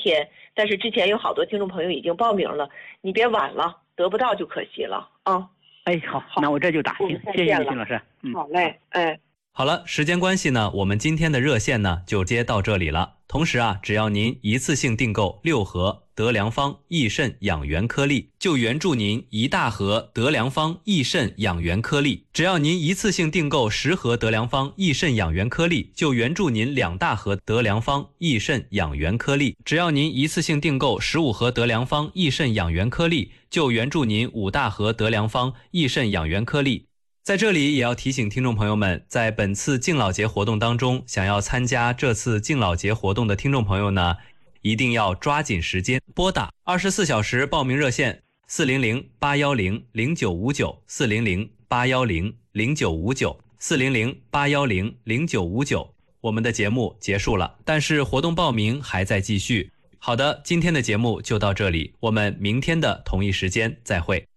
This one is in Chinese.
天，但是之前有好多听众朋友已经报名了，你别晚了，得不到就可惜了啊。 哎，好，那我这就打。行，谢谢你，辛老师。 好嘞，哎。 好了，时间关系呢，我们今天的热线呢就接到这里了。同时啊，只要您一次性订购6盒德良方益肾养元颗粒，就援助您1大盒德良方益肾养元颗粒；只要您一次性订购10盒德良方益肾养元颗粒，就援助您2大盒德良方益肾养元颗粒；只要您一次性订购15盒德良方益肾养元颗粒，就援助您5大盒德良方益肾养元颗粒。在这里也要提醒听众朋友们，在本次敬老节活动当中，想要参加这次敬老节活动的听众朋友呢，一定要抓紧时间拨打24小时报名热线400-810-0959，400-810-0959，400-810-0959。我们的节目结束了，但是活动报名还在继续。好的，今天的节目就到这里，我们明天的同一时间再会。